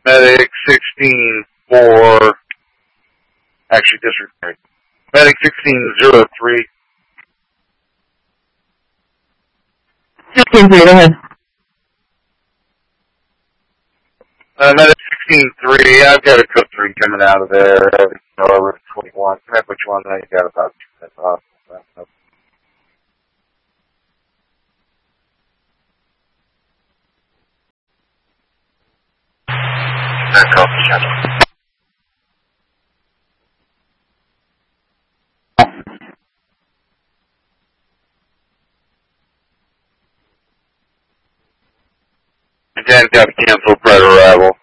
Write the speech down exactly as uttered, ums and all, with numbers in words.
Medic sixteen four. Actually, disregard. Medic sixteen zero three. sixteen three, go ahead. Uh, Medic sixteen three. I've got a code three coming out of there. Over twenty-one. Can I put you on that? You got about two minutes off. That copy, channel. Again, got to cancel prior arrival.